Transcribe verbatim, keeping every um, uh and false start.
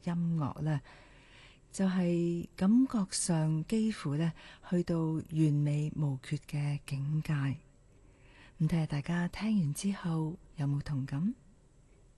音樂呢，就係感覺上幾乎呢去到完美無缺嘅境界。唔睇下大家聽完之後有冇同感？